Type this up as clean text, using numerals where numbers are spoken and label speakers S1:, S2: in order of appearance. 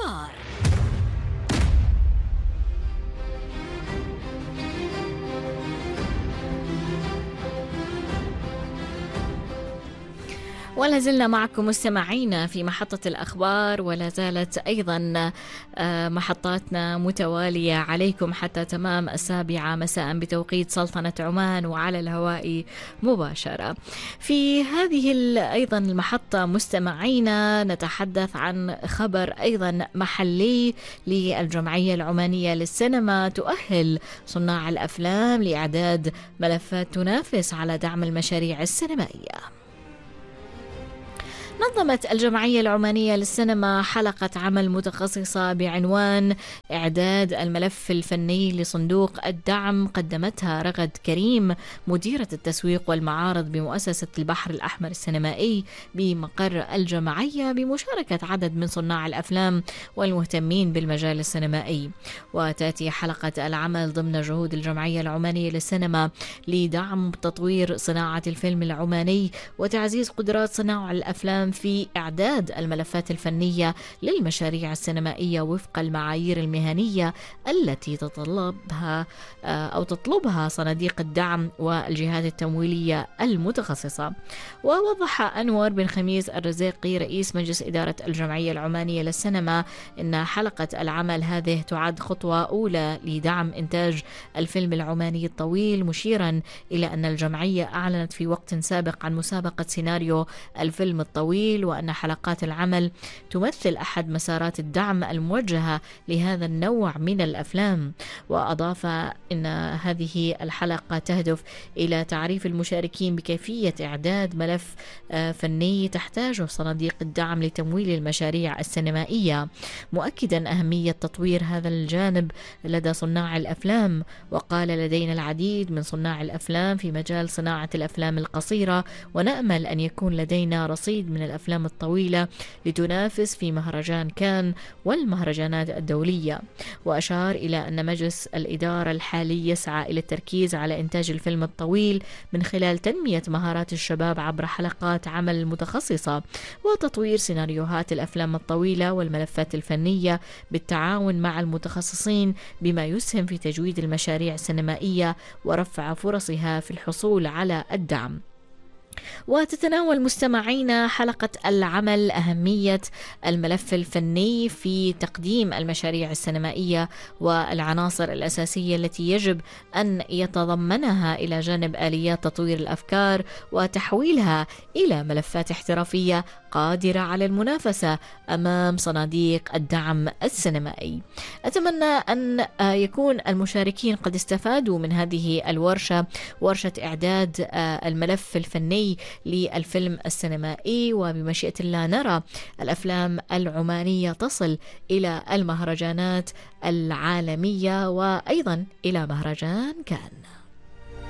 S1: الأخبار. ولا زلنا معكم مستمعينا في محطة الأخبار، ولا زالت أيضا محطاتنا متوالية عليكم حتى تمام 7 مساء بتوقيت سلطنة عمان وعلى الهواء مباشرة. في هذه أيضا المحطة مستمعينا نتحدث عن خبر أيضا محلي للجمعية العمانية للسينما تؤهل صناع الأفلام لإعداد ملفات تنافس على دعم المشاريع السينمائية. نظمت الجمعية العمانية للسينما حلقة عمل متخصصة بعنوان إعداد الملف الفني لصندوق الدعم، قدمتها رغد كريم مديرة التسويق والمعارض بمؤسسة البحر الأحمر السينمائي بمقر الجمعية، بمشاركة عدد من صناع الأفلام والمهتمين بالمجال السينمائي. وتأتي حلقة العمل ضمن جهود الجمعية العمانية للسينما لدعم تطوير صناعة الفيلم العماني وتعزيز قدرات صناع الأفلام في إعداد الملفات الفنية للمشاريع السينمائية وفق المعايير المهنية التي تطلبها صناديق الدعم والجهات التمويلية المتخصصة. ووضح أنور بن خميس الرزاقي رئيس مجلس إدارة الجمعية العمانية للسينما أن حلقة العمل هذه تعد خطوة أولى لدعم إنتاج الفيلم العماني الطويل، مشيرا إلى أن الجمعية أعلنت في وقت سابق عن مسابقة سيناريو الفيلم الطويل، وأن حلقات العمل تمثل أحد مسارات الدعم الموجهة لهذا النوع من الأفلام. وأضاف أن هذه الحلقة تهدف إلى تعريف المشاركين بكيفية إعداد ملف فني تحتاجه صناديق الدعم لتمويل المشاريع السينمائية، مؤكدا أهمية تطوير هذا الجانب لدى صناع الأفلام. وقال: لدينا العديد من صناع الأفلام في مجال صناعة الأفلام القصيرة، ونأمل أن يكون لدينا رصيد من الأفلام الطويلة لتنافس في مهرجان كان والمهرجانات الدولية. وأشار إلى أن مجلس الإدارة الحالي يسعى إلى التركيز على إنتاج الفيلم الطويل من خلال تنمية مهارات الشباب عبر حلقات عمل متخصصة وتطوير سيناريوهات الأفلام الطويلة والملفات الفنية بالتعاون مع المتخصصين، بما يسهم في تجويد المشاريع السينمائية ورفع فرصها في الحصول على الدعم. وتتناول مستمعينا حلقة العمل أهمية الملف الفني في تقديم المشاريع السينمائية والعناصر الأساسية التي يجب أن يتضمنها إلى جانب آليات تطوير الأفكار وتحويلها إلى ملفات احترافية قادرة على المنافسة أمام صناديق الدعم السينمائي. أتمنى أن يكون المشاركين قد استفادوا من هذه الورشة، ورشة إعداد الملف الفني للفيلم السينمائي، وبمشيئة الله نرى الأفلام العمانية تصل إلى المهرجانات العالمية وأيضا إلى مهرجان كان.